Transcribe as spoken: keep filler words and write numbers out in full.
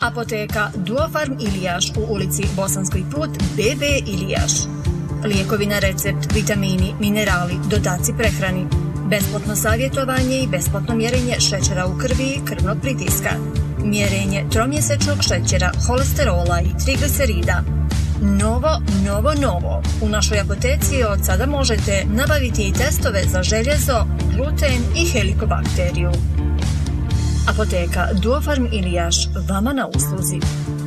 Apoteka Duofarm Ilijaš u ulici Bosanski put be be Ilijaš. Lijekovi na recept, vitamini, minerali, dodaci prehrani. Besplatno savjetovanje i besplatno mjerenje šećera u krvi i krvnog pritiska. Mjerenje tromjesečnog šećera, holesterola i triglicerida. Novo, novo, novo. U našoj apoteci od sada možete nabaviti i testove za željezo, gluten i helikobakteriju. Apoteka Duofarm Ilijaš, vama na usluzi.